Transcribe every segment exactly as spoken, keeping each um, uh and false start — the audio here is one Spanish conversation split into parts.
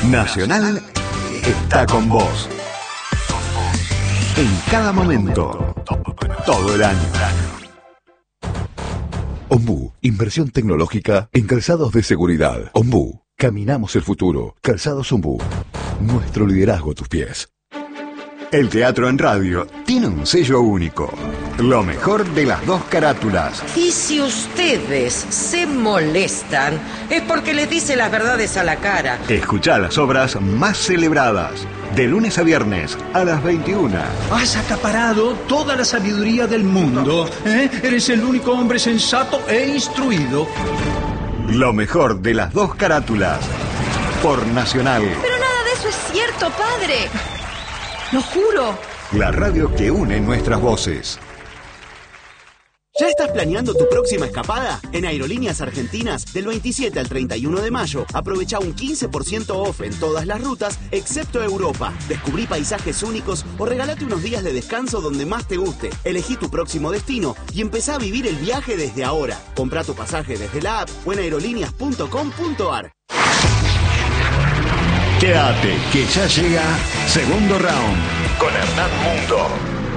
Nacional está con vos. En cada momento, todo el año. Ombú, inversión tecnológica en calzados de seguridad. Ombú, caminamos el futuro. Calzados Ombú, nuestro liderazgo a tus pies. El teatro en radio tiene un sello único. Lo mejor de las dos carátulas. Y si ustedes se molestan, es porque les dice las verdades a la cara. Escuchá las obras más celebradas. De lunes a viernes a las veintiuna. Has acaparado toda la sabiduría del mundo. ¿eh? Eres el único hombre sensato e instruido. Lo mejor de las dos carátulas. Por Nacional. Pero nada de eso es cierto, padre. Lo juro. La radio que une nuestras voces. ¿Ya estás planeando tu próxima escapada? En Aerolíneas Argentinas, del veintisiete al treinta y uno de mayo, aprovecha un quince por ciento off en todas las rutas, excepto Europa. Descubrí paisajes únicos o regalate unos días de descanso donde más te guste. Elegí tu próximo destino y empezá a vivir el viaje desde ahora. Comprá tu pasaje desde la app o en aerolíneas punto com punto ar. Quédate, que ya llega Segundo Round con Hernán Mundo.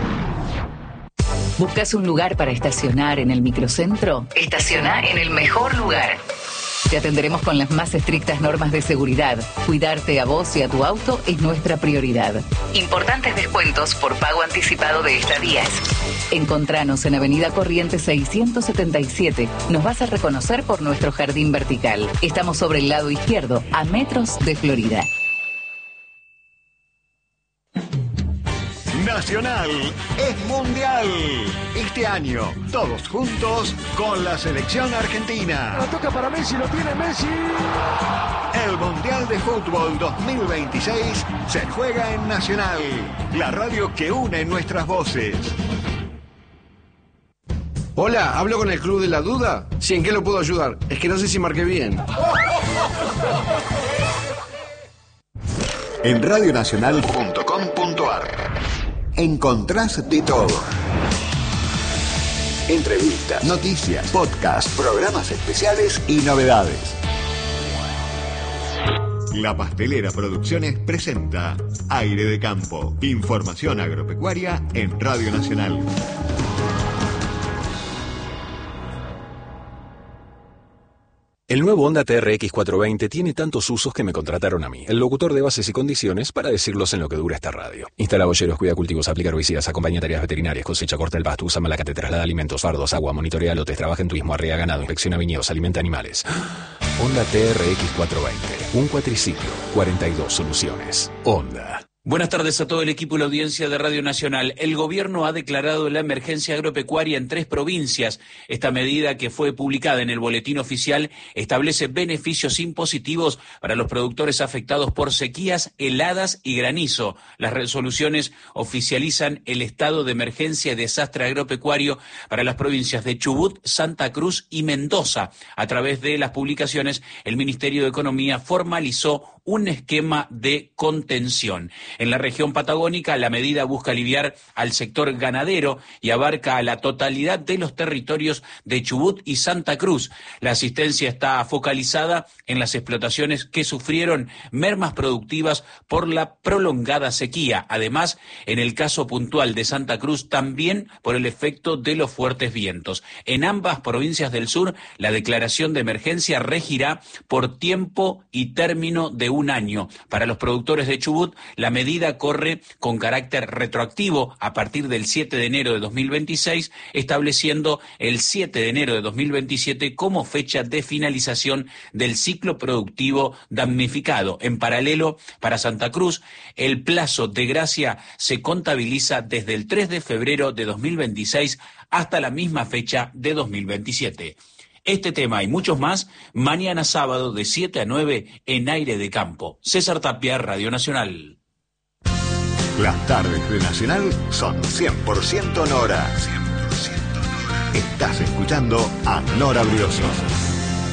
¿Buscas un lugar para estacionar en el microcentro? Estaciona en el mejor lugar. Te atenderemos con las más estrictas normas de seguridad. Cuidarte a vos y a tu auto es nuestra prioridad. Importantes descuentos por pago anticipado de estadías. Encontranos en Avenida Corrientes seiscientos setenta y siete. Nos vas a reconocer por nuestro jardín vertical. Estamos sobre el lado izquierdo, a metros de Florida. Nacional es mundial. Este año, todos juntos con la selección argentina. La toca para Messi, lo tiene Messi. El Mundial de Fútbol dos mil veintiséis se juega en Nacional, la radio que une nuestras voces. Hola, ¿hablo con el Club de la Duda? Sí, ¿en qué lo puedo ayudar? Es que no sé si marqué bien. En radionacional punto com punto ar encontrás de todo. Entrevistas, noticias, podcasts, programas especiales y novedades. La Pastelera Producciones presenta Aire de Campo. Información agropecuaria en Radio Nacional. El nuevo Honda T R X cuatrocientos veinte tiene tantos usos que me contrataron a mí, el locutor de bases y condiciones, para decirlos en lo que dura esta radio. Instala boyeros, cuida cultivos, aplica herbicidas, acompaña tareas veterinarias, cosecha, corta el pasto, usa malacate, traslada alimentos, fardos, agua, monitorea lotes, trabaja en turismo, arrea ganado, inspecciona viñedos, alimenta animales. Honda T R X cuatrocientos veinte, un cuatriciclo, cuarenta y dos soluciones. Honda. Buenas tardes a todo el equipo y la audiencia de Radio Nacional. El gobierno ha declarado la emergencia agropecuaria en tres provincias. Esta medida, que fue publicada en el boletín oficial, establece beneficios impositivos para los productores afectados por sequías, heladas y granizo. Las resoluciones oficializan el estado de emergencia y desastre agropecuario para las provincias de Chubut, Santa Cruz y Mendoza. A través de las publicaciones, el Ministerio de Economía formalizó un esquema de contención. En la región patagónica, la medida busca aliviar al sector ganadero y abarca a la totalidad de los territorios de Chubut y Santa Cruz. La asistencia está focalizada en las explotaciones que sufrieron mermas productivas por la prolongada sequía. Además, en el caso puntual de Santa Cruz, también por el efecto de los fuertes vientos. En ambas provincias del sur, la declaración de emergencia regirá por tiempo y término de un año. Para los productores de Chubut, la medida corre con carácter retroactivo a partir del siete de enero de dos mil veintiséis, estableciendo el siete de enero de dos mil veintisiete como fecha de finalización del ciclo productivo damnificado. En paralelo, para Santa Cruz, el plazo de gracia se contabiliza desde el tres de febrero de dos mil veintiséis hasta la misma fecha de dos mil veintisiete. Este tema y muchos más, mañana sábado de siete a nueve en Aire de Campo. César Tapia, Radio Nacional. Las tardes de Nacional son cien por ciento Nora. cien por ciento Nora. Estás escuchando a Nora Briosos.